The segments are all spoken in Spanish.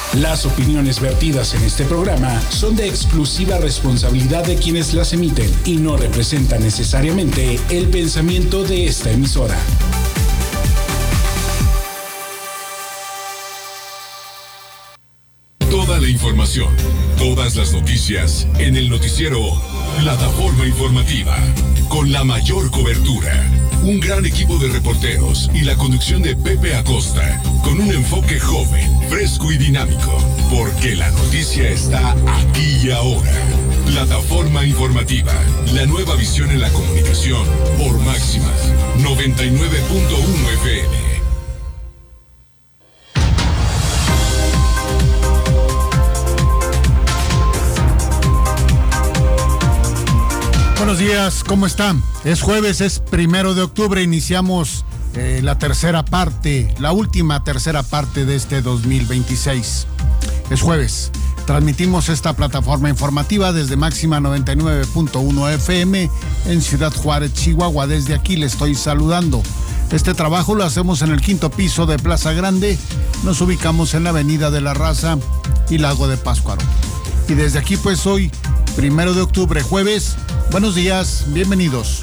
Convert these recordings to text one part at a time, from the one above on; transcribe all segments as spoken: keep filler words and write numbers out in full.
Las opiniones vertidas en este programa son de exclusiva responsabilidad de quienes las emiten y no representan necesariamente el pensamiento de esta emisora. Toda la información, todas las noticias en el noticiero Plataforma Informativa, con la mayor cobertura, un gran equipo de reporteros y la conducción de Pepe Acosta, con un enfoque joven, fresco y dinámico, porque la noticia está aquí y ahora. Plataforma Informativa, la nueva visión en la comunicación, por Máxima noventa y nueve punto uno F M. Buenos días, ¿cómo están? Es jueves, es primero de octubre, iniciamos eh, la tercera parte, la última tercera parte de este dos mil veintiséis. Es jueves, transmitimos esta plataforma informativa desde Máxima noventa y nueve punto uno F M en Ciudad Juárez, Chihuahua. Desde aquí le estoy saludando. Este trabajo lo hacemos en el quinto piso de Plaza Grande, nos ubicamos en la Avenida de la Raza y Lago de Pátzcuaro. Y desde aquí pues hoy, primero de octubre, jueves. Buenos días, bienvenidos.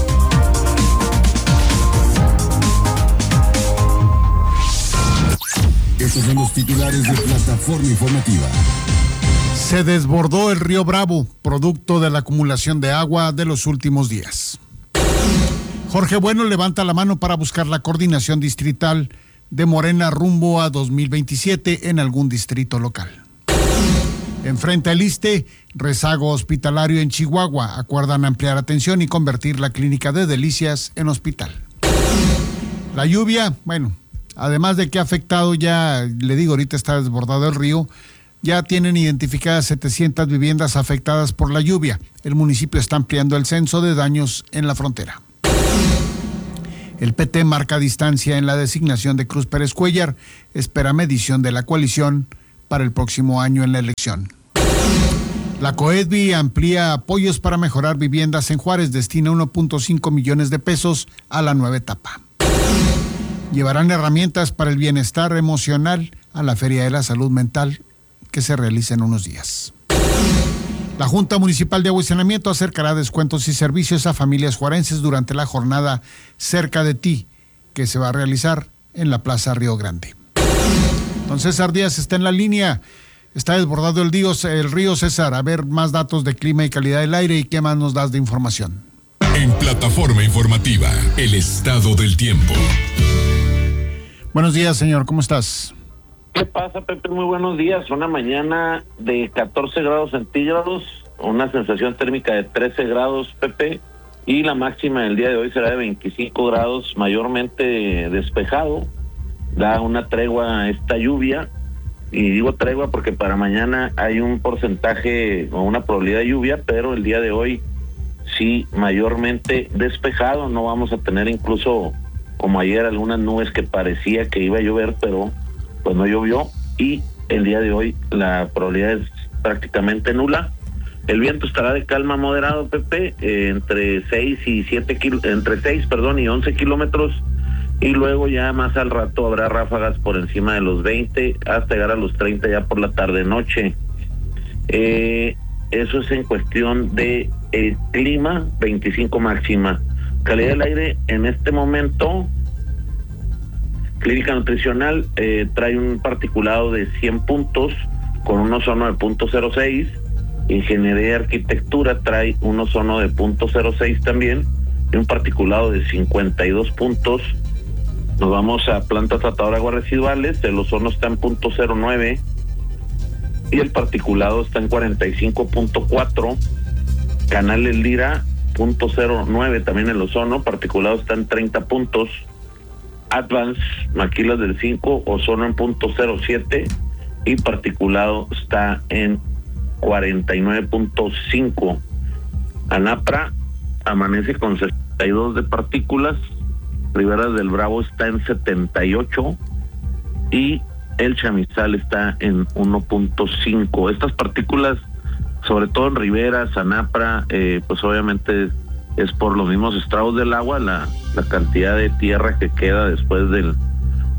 Estos son los titulares de Plataforma Informativa. Se desbordó el río Bravo, producto de la acumulación de agua de los últimos días. Jorge Bueno levanta la mano para buscar la coordinación distrital de Morena rumbo a dos mil veintisiete en algún distrito local. Enfrenta el ISSSTE, rezago hospitalario en Chihuahua. Acuerdan ampliar atención y convertir la clínica de Delicias en hospital. La lluvia, bueno, además de que ha afectado ya, le digo, ahorita está desbordado el río, ya tienen identificadas setecientas viviendas afectadas por la lluvia. El municipio está ampliando el censo de daños en la frontera. El P T marca distancia en la designación de Cruz Pérez Cuellar. Espera medición de la coalición para el próximo año en la elección. La COEDVI amplía apoyos para mejorar viviendas en Juárez, destina uno punto cinco millones de pesos a la nueva etapa. Llevarán herramientas para el bienestar emocional a la Feria de la Salud Mental que se realiza en unos días. La Junta Municipal de Agua y Saneamiento acercará descuentos y servicios a familias juarenses durante la jornada Cerca de Ti, que se va a realizar en la Plaza Río Grande. Don César Díaz está en la línea. Está desbordado el río, el río César. A ver más datos de clima y calidad del aire y qué más nos das de información. En Plataforma Informativa, el estado del tiempo. Buenos días, señor. ¿Cómo estás? ¿Qué pasa, Pepe? Muy buenos días. Una mañana de catorce grados centígrados, una sensación térmica de trece grados, Pepe, y la máxima del día de hoy será de veinticinco grados, mayormente despejado. Da una tregua a esta lluvia, y digo tregua porque para mañana hay un porcentaje o una probabilidad de lluvia, pero el día de hoy sí mayormente despejado. No vamos a tener incluso como ayer algunas nubes que parecía que iba a llover, pero pues no llovió, y el día de hoy la probabilidad es prácticamente nula. El viento estará de calma moderado, Pepe, eh, entre seis y siete kil- entre seis, perdón, y once kilómetros. Y luego ya más al rato habrá ráfagas por encima de los veinte hasta llegar a los treinta ya por la tarde-noche. Eh, eso es en cuestión de el clima, veinticinco máxima. Calidad del aire en este momento, Clínica Nutricional eh, trae un particulado de cien puntos con un ozono de punto cero seis. Ingeniería y Arquitectura trae un ozono de punto cero seis también y un particulado de cincuenta y dos puntos. Nos vamos a Planta Tratadora de Aguas Residuales, el ozono está en punto cero nueve y el particulado está en cuarenta y cinco punto cuatro. Canal El Lira, punto cero nueve también el ozono, particulado está en treinta puntos. Advance, Maquilas del cinco, ozono en punto cero siete y particulado está en cuarenta y nueve punto cinco. Anapra amanece con sesenta y dos de partículas. Riberas del Bravo está en setenta y ocho y el Chamizal está en uno punto cinco. Estas partículas, sobre todo en Riberas, Anapra, eh, pues obviamente es por los mismos estragos del agua, la, la cantidad de tierra que queda después del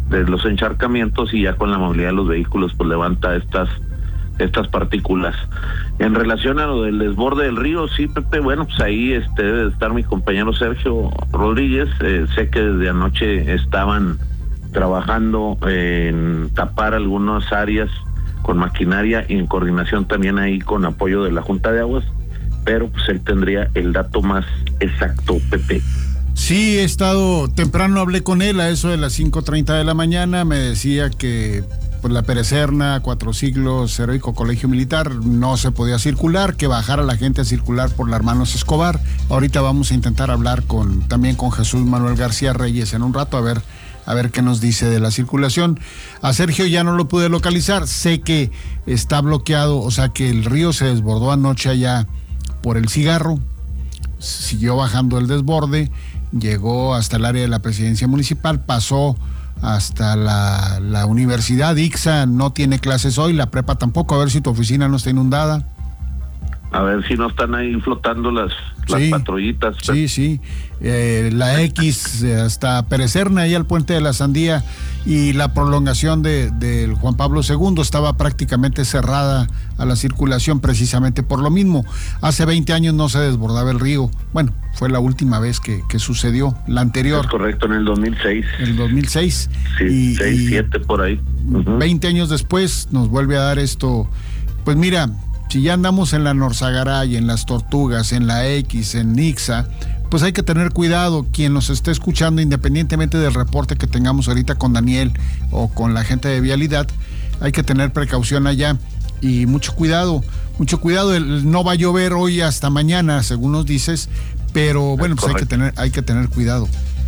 de los encharcamientos, y ya con la movilidad de los vehículos pues levanta estas estas partículas. En relación a lo del desborde del río, sí, Pepe, bueno, pues ahí este debe de estar mi compañero Sergio Rodríguez. Eh, sé que desde anoche estaban trabajando en tapar algunas áreas con maquinaria y en coordinación también ahí con apoyo de la Junta de Aguas, pero pues él tendría el dato más exacto, Pepe. Sí, he estado, temprano hablé con él a eso de las cinco treinta de la mañana, me decía que pues la Perecerna, Cuatro Siglos, Heroico Colegio Militar, no se podía circular, que bajara la gente a circular por la Hermanos Escobar. Ahorita vamos a intentar hablar con también con Jesús Manuel García Reyes en un rato, a ver, a ver qué nos dice de la circulación. A Sergio ya no lo pude localizar, sé que está bloqueado, o sea que el río se desbordó anoche allá por el Cigarro, siguió bajando el desborde, llegó hasta el área de la presidencia municipal, pasó hasta la, la universidad. Ixa no tiene clases hoy, la prepa tampoco, a ver si tu oficina no está inundada. A ver si no están ahí flotando las, las sí, patrullitas. Sí, sí, eh, la X hasta Perecerna, ahí al Puente de la Sandía, y la prolongación de del Juan Pablo segundo estaba prácticamente cerrada a la circulación precisamente por lo mismo. Hace veinte años no se desbordaba el río, bueno, fue la última vez que, que sucedió, la anterior. Es correcto, en el dos mil seis. En el dos mil seis. Sí, y, seis, siete por ahí. Uh-huh. veinte años después nos vuelve a dar esto. Pues mira, si ya andamos en la Norzagaray, en las Tortugas, en la X, en Ixa, pues hay que tener cuidado. Quien nos esté escuchando, independientemente del reporte que tengamos ahorita con Daniel o con la gente de Vialidad, hay que tener precaución allá y mucho cuidado, mucho cuidado. El, no va a llover hoy hasta mañana, según nos dices, pero bueno, pues hay que tener, hay que tener cuidado.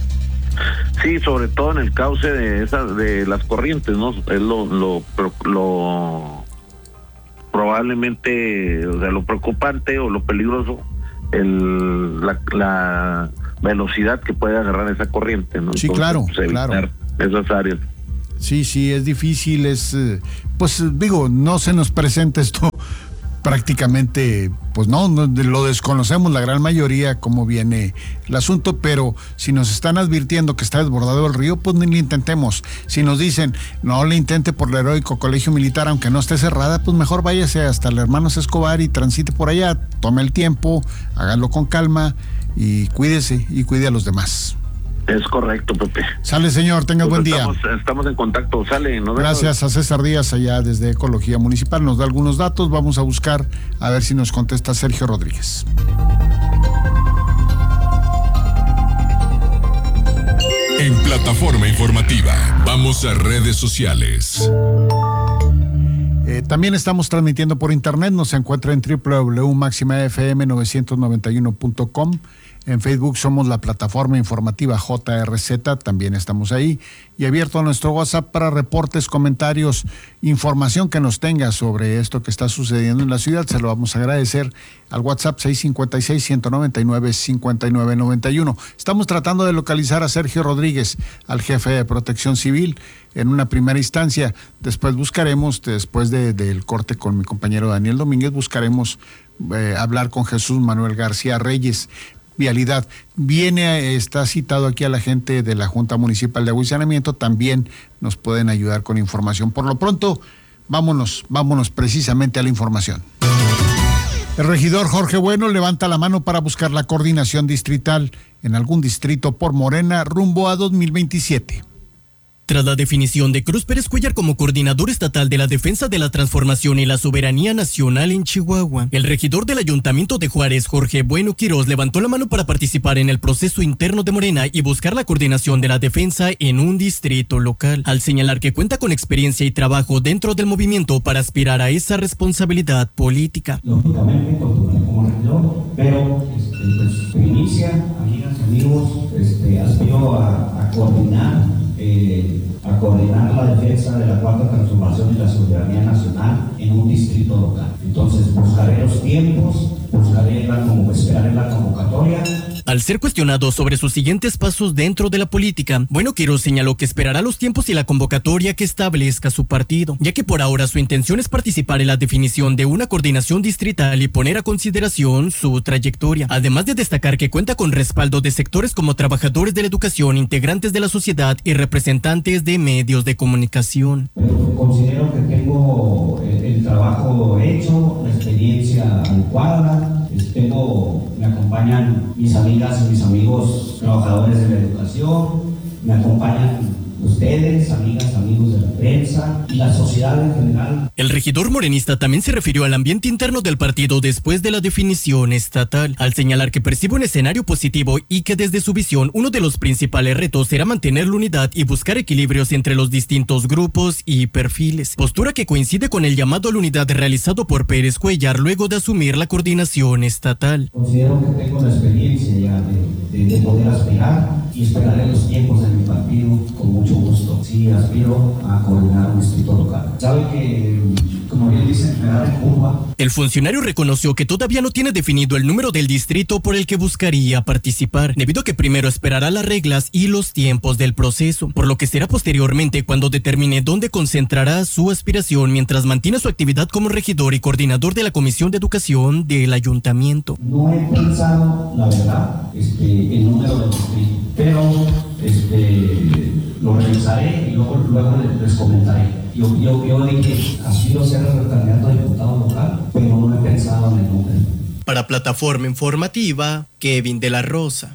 Sí, sobre todo en el cauce de esas, de las corrientes, ¿no? Es lo, lo, lo probablemente, o sea, lo preocupante o lo peligroso, el, la, la velocidad que puede agarrar esa corriente, ¿no? Sí, Entonces, claro, pues, claro. Esas áreas. Sí, sí, es difícil, es, pues digo, no se nos presenta esto prácticamente, pues no, no, lo desconocemos la gran mayoría cómo viene el asunto, pero si nos están advirtiendo que está desbordado el río, pues ni le intentemos. Si nos dicen, no le intente por el Heroico Colegio Militar, aunque no esté cerrada, pues mejor váyase hasta el Hermanos Escobar y transite por allá, tome el tiempo, hágalo con calma y cuídese y cuide a los demás. Es correcto, Pepe. Sale, señor, tenga pues buen estamos, día. Estamos en contacto, sale. Nos Gracias vemos. a César Díaz allá desde Ecología Municipal, nos da algunos datos, vamos a buscar a ver si nos contesta Sergio Rodríguez. En Plataforma Informativa, vamos a redes sociales. Eh, también estamos transmitiendo por internet, nos encuentra en doble u doble u doble u punto máxima f m novecientos noventa y uno punto com. En Facebook somos la Plataforma Informativa J R Z, también estamos ahí. Y abierto nuestro WhatsApp para reportes, comentarios, información que nos tenga sobre esto que está sucediendo en la ciudad. Se lo vamos a agradecer al WhatsApp seis cinco seis, uno nueve nueve, cinco nueve nueve uno. Estamos tratando de localizar a Sergio Rodríguez, al jefe de Protección Civil, en una primera instancia. Después buscaremos, después de, del corte con mi compañero Daniel Domínguez, buscaremos eh, hablar con Jesús Manuel García Reyes. Vialidad. Viene, está citado aquí a la gente de la Junta Municipal de Agua y Saneamiento, también nos pueden ayudar con información. Por lo pronto, vámonos, vámonos precisamente a la información. El regidor Jorge Bueno levanta la mano para buscar la coordinación distrital en algún distrito por Morena rumbo a dos mil veintisiete. Tras la definición de Cruz Pérez Cuellar como coordinador estatal de la defensa de la transformación y la soberanía nacional en Chihuahua, el regidor del Ayuntamiento de Juárez, Jorge Bueno Quirós, levantó la mano para participar en el proceso interno de Morena y buscar la coordinación de la defensa en un distrito local, al señalar que cuenta con experiencia y trabajo dentro del movimiento para aspirar a esa responsabilidad política. Lógicamente continuaré como regidor, pero este, pues, primicia, amigas y amigos, este, aspiro a, a coordinar Eh, a coordinar la defensa de la cuarta transformación y la soberanía nacional en un distrito local. Entonces buscaré los tiempos, buscaré esperaré la, como, esperaré la convocatoria. Al ser cuestionado sobre sus siguientes pasos dentro de la política, Bueno Quiroz señaló que esperará los tiempos y la convocatoria que establezca su partido, ya que por ahora su intención es participar en la definición de una coordinación distrital y poner a consideración su trayectoria, además de destacar que cuenta con respaldo de sectores como trabajadores de la educación, integrantes de la sociedad y representantes de medios de comunicación. Pero considero que tengo el, el trabajo hecho, la experiencia adecuada. Tengo, me acompañan mis amigas y mis amigos trabajadores de la educación, me acompañan ustedes, amigas, amigos de la prensa y la sociedad en general. El regidor morenista también se refirió al ambiente interno del partido después de la definición estatal, al señalar que percibe un escenario positivo y que desde su visión uno de los principales retos será mantener la unidad y buscar equilibrios entre los distintos grupos y perfiles, postura que coincide con el llamado a la unidad realizado por Pérez Cuellar luego de asumir la coordinación estatal. Considero que tengo la experiencia ya de, de, de poder aspirar y esperaré los tiempos de mi partido con mucho gusto. Sí, aspiro a coordinar un distrito local. Sabe que, como bien dicen, me da de curva. El funcionario reconoció que todavía no tiene definido el número del distrito por el que buscaría participar, debido a que primero esperará las reglas y los tiempos del proceso, por lo que será posteriormente cuando determine dónde concentrará su aspiración mientras mantiene su actividad como regidor y coordinador de la Comisión de Educación del Ayuntamiento. No he pensado, la verdad, este, el número del distrito, pero este, lo revisaré y luego, luego les comentaré. Yo, yo, yo dije, aspiro a ser el candidato a diputado local, pero no he pensado en el número. Para Plataforma Informativa, Kevin de la Rosa.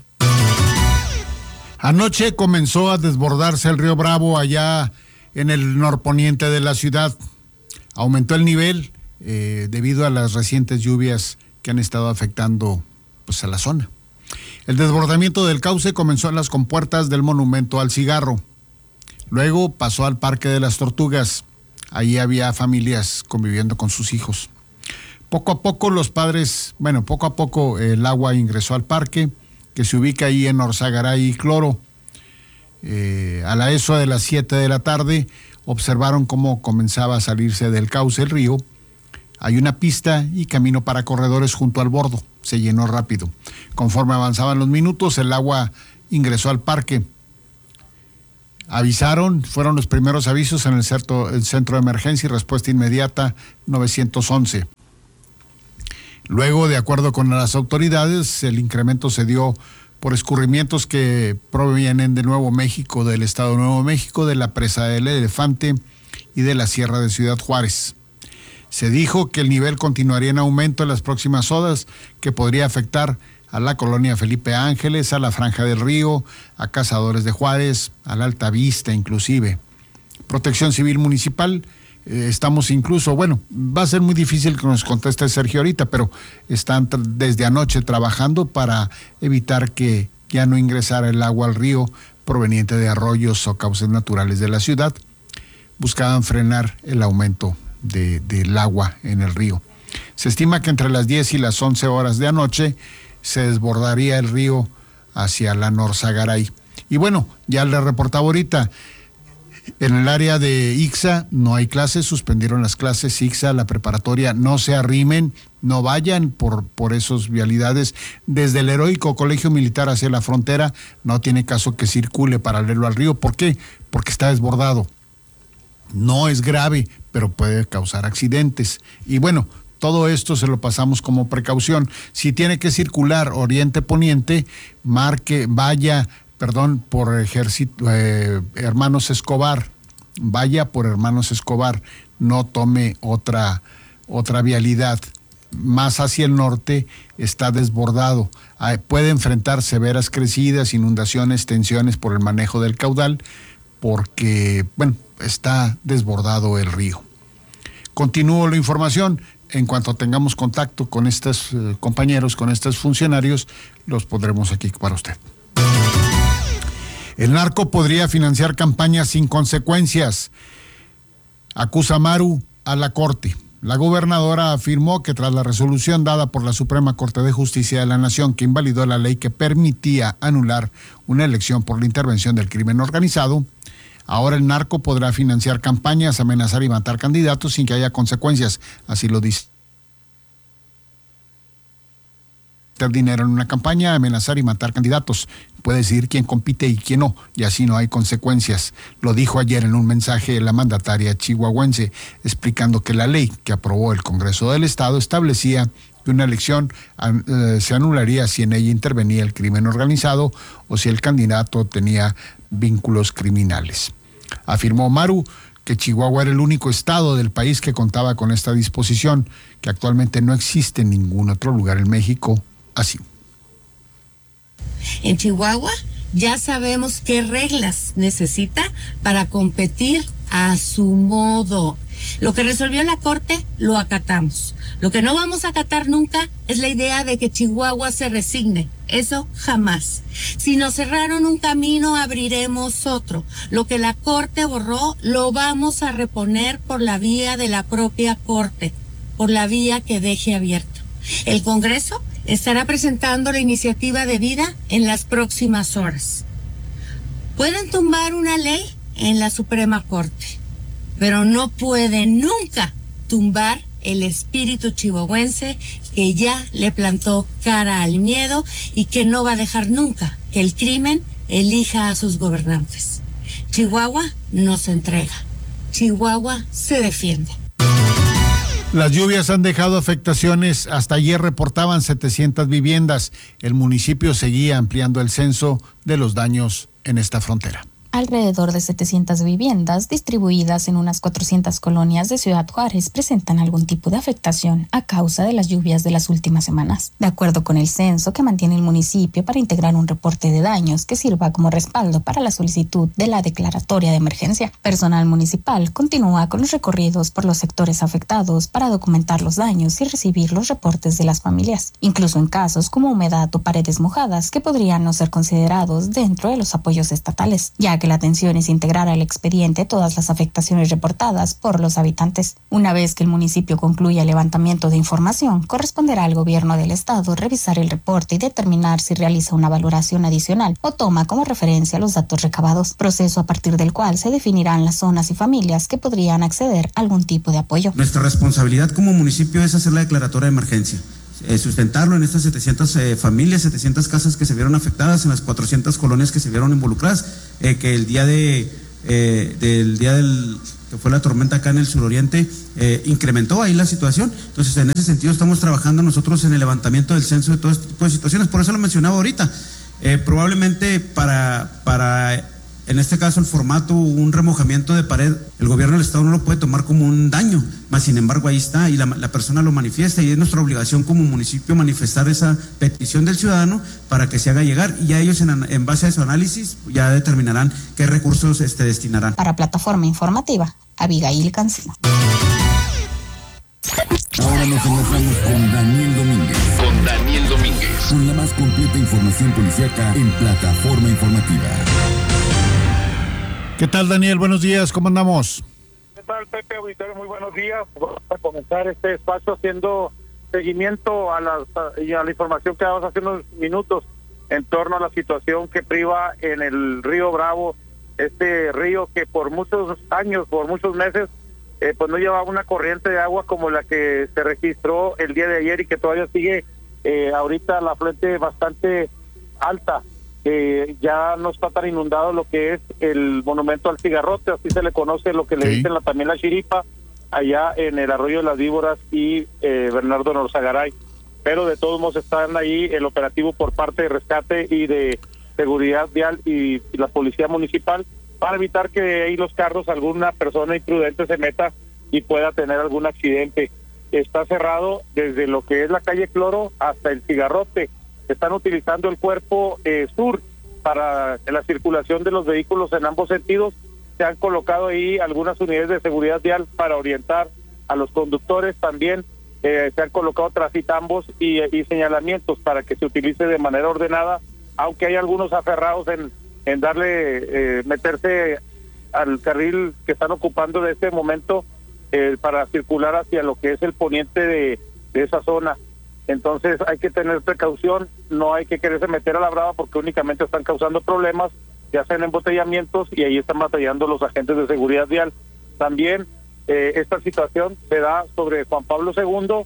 Anoche comenzó a desbordarse el río Bravo allá en el norponiente de la ciudad. Aumentó el nivel eh, debido a las recientes lluvias que han estado afectando pues, a la zona. El desbordamiento del cauce comenzó en las compuertas del Monumento al Cigarro. Luego pasó al Parque de las Tortugas. Allí había familias conviviendo con sus hijos. Poco a poco los padres, bueno, poco a poco el agua ingresó al parque, que se ubica ahí en Orzagaray y Cloro. Eh, a la eso de las siete de la tarde observaron cómo comenzaba a salirse del cauce el río. Hay una pista y camino para corredores junto al bordo. Se llenó rápido. Conforme avanzaban los minutos, el agua ingresó al parque. Avisaron, fueron los primeros avisos en el centro, el centro de emergencia y respuesta inmediata nueve once. Luego, de acuerdo con las autoridades, el incremento se dio por escurrimientos que provienen de Nuevo México, del estado de Nuevo México, de la presa del Elefante y de la sierra de Ciudad Juárez. Se dijo que el nivel continuaría en aumento en las próximas horas, que podría afectar a la colonia Felipe Ángeles, a la Franja del Río, a Cazadores de Juárez, a la Alta Vista inclusive. Protección Civil Municipal, eh, estamos incluso, bueno, va a ser muy difícil que nos conteste Sergio ahorita, pero están tra- desde anoche trabajando para evitar que ya no ingresara el agua al río proveniente de arroyos o cauces naturales de la ciudad. Buscaban frenar el aumento de, del agua en el río. Se estima que entre las diez y las once horas de anoche se desbordaría el río hacia la Norzagaray. Y bueno, ya le reportaba ahorita, en el área de Ixa no hay clases, suspendieron las clases. Ixa, la preparatoria, no se arrimen, no vayan por, por esas vialidades. Desde el heroico Colegio Militar hacia la frontera, no tiene caso que circule paralelo al río. ¿Por qué? Porque está desbordado. No es grave, pero puede causar accidentes. Y bueno, todo esto se lo pasamos como precaución. Si tiene que circular oriente-poniente, marque, vaya, perdón, por ejército, eh, Hermanos Escobar, vaya por Hermanos Escobar, no tome otra, otra vialidad. Más hacia el norte está desbordado. Puede enfrentar severas crecidas, inundaciones, tensiones por el manejo del caudal, porque, bueno, está desbordado el río. Continúo la información. En cuanto tengamos contacto con estos eh, compañeros, con estos funcionarios, los pondremos aquí para usted. El narco podría financiar campañas sin consecuencias. Acusa Maru a la Corte. La gobernadora afirmó que tras la resolución dada por la Suprema Corte de Justicia de la Nación que invalidó la ley que permitía anular una elección por la intervención del crimen organizado, ahora el narco podrá financiar campañas, amenazar y matar candidatos sin que haya consecuencias. Así lo dice. meter dinero en una campaña, amenazar y matar candidatos. Puede decidir quién compite y quién no, y así no hay consecuencias. Lo dijo ayer en un mensaje la mandataria chihuahuense, explicando que la ley que aprobó el Congreso del Estado establecía que una elección eh, se anularía si en ella intervenía el crimen organizado o si el candidato tenía vínculos criminales. Afirmó Maru que Chihuahua era el único estado del país que contaba con esta disposición, que actualmente no existe en ningún otro lugar en México así. En Chihuahua ya sabemos qué reglas necesita para competir a su modo. Lo que resolvió la Corte, lo acatamos. Lo que no vamos a acatar nunca es la idea de que Chihuahua se resigne. Eso jamás. Si nos cerraron un camino, abriremos otro. Lo que la Corte borró, lo vamos a reponer por la vía de la propia Corte, por la vía que deje abierto. El Congreso estará presentando la iniciativa de vida en las próximas horas. Pueden tumbar una ley en la Suprema Corte, pero no pueden nunca tumbar el espíritu chihuahuense que ya le plantó cara al miedo y que no va a dejar nunca que el crimen elija a sus gobernantes. Chihuahua no se entrega. Chihuahua se defiende. Las lluvias han dejado afectaciones. Hasta ayer reportaban setecientas viviendas. El municipio seguía ampliando el censo de los daños en esta frontera. Alrededor de setecientas viviendas distribuidas en unas cuatrocientas colonias de Ciudad Juárez presentan algún tipo de afectación a causa de las lluvias de las últimas semanas. De acuerdo con el censo que mantiene el municipio para integrar un reporte de daños que sirva como respaldo para la solicitud de la declaratoria de emergencia, personal municipal continúa con los recorridos por los sectores afectados para documentar los daños y recibir los reportes de las familias, incluso en casos como humedad o paredes mojadas que podrían no ser considerados dentro de los apoyos estatales, ya que la atención es integrar al expediente todas las afectaciones reportadas por los habitantes. Una vez que el municipio concluya el levantamiento de información, corresponderá al gobierno del estado revisar el reporte y determinar si realiza una valoración adicional o toma como referencia los datos recabados, proceso a partir del cual se definirán las zonas y familias que podrían acceder a algún tipo de apoyo. Nuestra responsabilidad como municipio es hacer la declaratoria de emergencia. Eh, sustentarlo en estas setecientas eh, familias, setecientas casas que se vieron afectadas, en las cuatrocientas colonias que se vieron involucradas, eh, que el día de eh, del día del que fue la tormenta acá en el suroriente eh, incrementó ahí la situación. Entonces, en ese sentido estamos trabajando nosotros en el levantamiento del censo de todo este tipo de situaciones. Por eso lo mencionaba ahorita. Eh, probablemente para para en este caso el formato, un remojamiento de pared, el gobierno del estado no lo puede tomar como un daño, mas sin embargo ahí está y la, la persona lo manifiesta y es nuestra obligación como municipio manifestar esa petición del ciudadano para que se haga llegar y ya ellos en, en base a su análisis ya determinarán qué recursos este, destinarán. Para Plataforma Informativa, Abigail Cancino. Ahora nos enlazamos con Daniel Domínguez. Con Daniel Domínguez. Con la más completa información policíaca en Plataforma Informativa. ¿Qué tal, Daniel? Buenos días, ¿cómo andamos? ¿Qué tal, Pepe Auditorio? Muy buenos días. Vamos a comenzar este espacio haciendo seguimiento a, las, a la información que damos hace unos minutos en torno a la situación que priva en el río Bravo, este río que por muchos años, por muchos meses, eh, pues no llevaba una corriente de agua como la que se registró el día de ayer y que todavía sigue eh, ahorita la fuente bastante alta. Eh, ya no está tan inundado lo que es el monumento al cigarrote, así se le conoce, lo que le sí. dicen la, también la chiripa, allá en el arroyo de las Víboras y eh, Bernardo Norzagaray, pero de todos modos están ahí el operativo por parte de rescate y de seguridad vial y, y la policía municipal para evitar que ahí los carros, alguna persona imprudente se meta y pueda tener algún accidente. Está cerrado desde lo que es la calle Cloro hasta el cigarrote. Están utilizando el cuerpo eh, sur para la circulación de los vehículos en ambos sentidos. Se han colocado ahí algunas unidades de seguridad vial para orientar a los conductores. También eh, se han colocado trafitambos y, y señalamientos para que se utilice de manera ordenada, aunque hay algunos aferrados en, en darle, eh, meterse al carril que están ocupando de este momento eh, para circular hacia lo que es el poniente de, de esa zona. Entonces hay que tener precaución, no hay que quererse meter a la brava porque únicamente están causando problemas, ya hacen embotellamientos y ahí están batallando los agentes de seguridad vial. También eh, esta situación se da sobre Juan Pablo segundo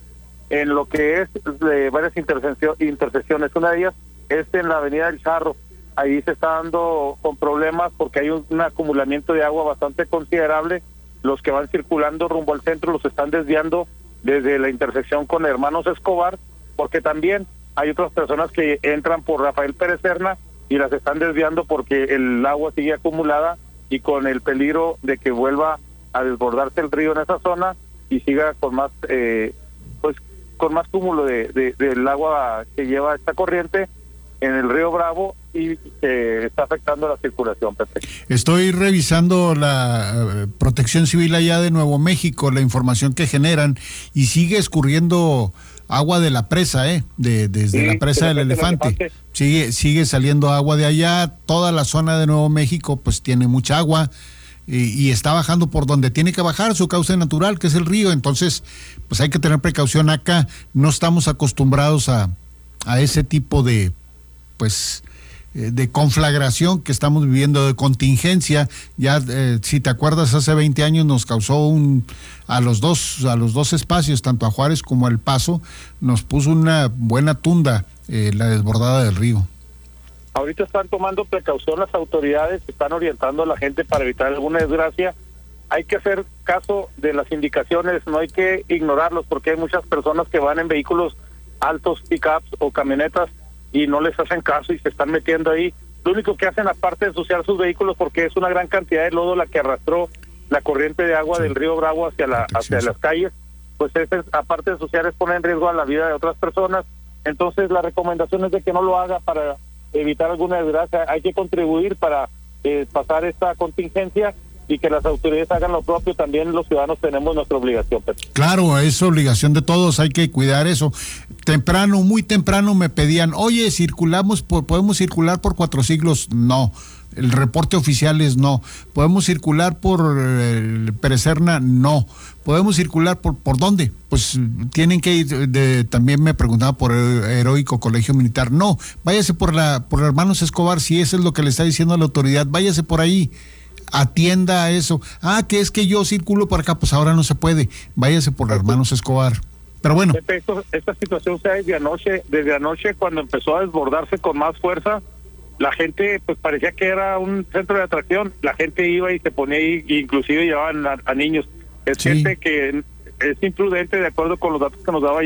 en lo que es de varias intersecciones. Una de ellas es en la avenida del Charro. Ahí se está dando con problemas porque hay un, un acumulamiento de agua bastante considerable. Los que van circulando rumbo al centro los están desviando desde la intersección con Hermanos Escobar, porque también hay otras personas que entran por Rafael Pérez Serna y las están desviando porque el agua sigue acumulada y con el peligro de que vuelva a desbordarse el río en esa zona y siga con más eh, pues con más cúmulo de, de del agua que lleva esta corriente en el río Bravo y eh, está afectando la circulación, Pepe. Estoy revisando la uh, Protección Civil allá de Nuevo México, la información que generan, y sigue escurriendo agua de la presa, ¿eh? De, desde sí, la presa del elefante. elefante. Sigue, sigue saliendo agua de allá. Toda la zona de Nuevo México pues tiene mucha agua y, y está bajando por donde tiene que bajar, su cauce natural, que es el río. Entonces, pues hay que tener precaución acá. No estamos acostumbrados a, a ese tipo de, pues, de conflagración que estamos viviendo, de contingencia. Ya eh, si te acuerdas, hace veinte años nos causó un a los dos a los dos espacios, tanto a Juárez como a El Paso, nos puso una buena tunda eh, la desbordada del río. Ahorita están tomando precaución las autoridades, están orientando a la gente para evitar alguna desgracia. Hay que hacer caso de las indicaciones, no hay que ignorarlos, porque hay muchas personas que van en vehículos altos, pick-ups o camionetas y no les hacen caso y se están metiendo ahí. Lo único que hacen, aparte de ensuciar sus vehículos, porque es una gran cantidad de lodo la que arrastró la corriente de agua sí. del río Bravo hacia la hacia las calles, pues es, aparte de ensuciar, es poner en riesgo a la vida de otras personas. Entonces la recomendación es de que no lo haga para evitar alguna desgracia. Hay que contribuir para eh, pasar esta contingencia y que las autoridades hagan lo propio. También los ciudadanos tenemos nuestra obligación, Pedro. Claro, es obligación de todos, hay que cuidar eso. Temprano, muy temprano me pedían, oye, circulamos, por, podemos circular por Cuatro Siglos. No, el reporte oficial es no. ¿Podemos circular por eh, Pérez Serna? No. ¿Podemos circular por por dónde? Pues tienen que ir, de, también me preguntaba por el Heroico Colegio Militar. No, váyase por la por Hermanos Escobar, si eso es lo que le está diciendo a la autoridad, váyase por ahí. Atienda a eso. Ah, que es que yo circulo por acá, pues ahora no se puede. Váyase por Hermanos Escobar. Pero bueno. Esto, esta situación se da desde anoche, desde anoche cuando empezó a desbordarse con más fuerza. La gente, pues parecía que era un centro de atracción. La gente iba y se ponía ahí, inclusive llevaban a, a niños. Es sí. gente que es imprudente, de acuerdo con los datos que nos daba